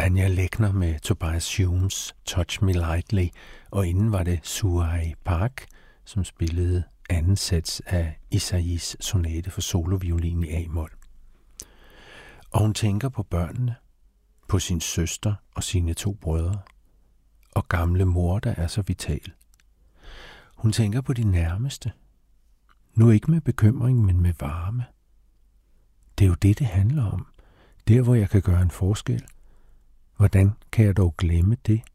Anja Lechner med Tobias Humes Touch Me Lightly, og inden var det Suhei Park, som spillede anden sats af Isais sonate for soloviolin i A-mol. Og hun tænker på børnene, på sin søster og sine 2 brødre, og gamle mor, der er så vital. Hun tænker på de nærmeste. Nu ikke med bekymring, men med varme. Det er jo det handler om. Der, hvor jeg kan gøre en forskel. Hvordan kan jeg dog glemme det?